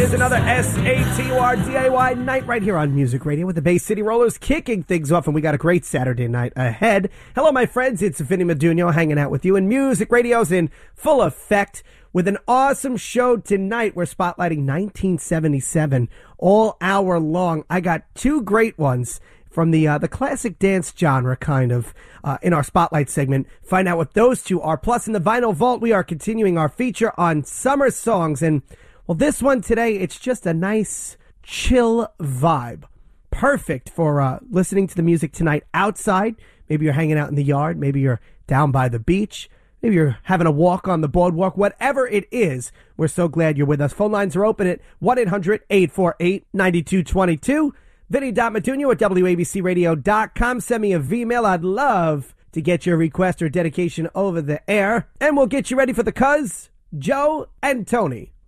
is another SATURDAY night right here on Music Radio with the Bay City Rollers kicking things off, and we got a great Saturday night ahead. Hello, my friends. It's Vinny Medugno hanging out with you, and Music Radio's in full effect with an awesome show tonight. We're spotlighting 1977 all hour long. I got two great ones from the classic dance genre, kind of, in our Spotlight segment. Find out what those two are. Plus, in the Vinyl Vault, we are continuing our feature on summer songs. And, well, this one today, it's just a nice, chill vibe. Perfect for listening to the music tonight outside. Maybe you're hanging out in the yard. Maybe you're down by the beach. Maybe you're having a walk on the boardwalk. Whatever it is, we're so glad you're with us. Phone lines are open at 1-800-848-9222. Vinny.Medugno at WABCRadio.com. Send me a V-mail. I'd love to get your request or dedication over the air. And we'll get you ready for the Cuz, Joe, and Tony.